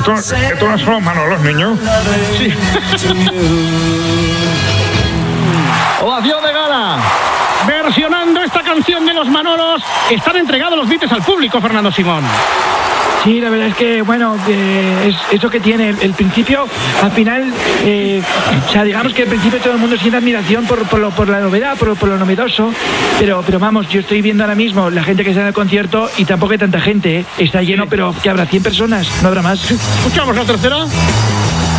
Esto no son los Manolos, niño. Sí. Ovación de gala. Versionando esta canción de los Manolos, están entregados los Beatles al público, Fernando Simón. Sí, la verdad es que, bueno, es eso que tiene el principio, al final, o sea, digamos que al principio todo el mundo siente admiración por la novedad, por lo novedoso, pero vamos, yo estoy viendo ahora mismo la gente que está en el concierto y tampoco hay tanta gente, está lleno, pero que habrá 100 personas, no habrá más. Escuchamos la tercera.